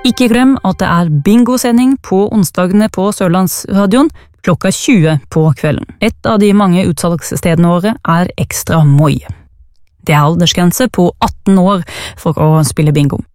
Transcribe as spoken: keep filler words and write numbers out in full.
Ikke glem at det er bingosending på onsdagene på Sørlandsradion klokka tjue på kvelden. Et av de mange utsalgsstedene våre er Ekstra Moi. Det er aldersgrense på atten år for å spille bingo.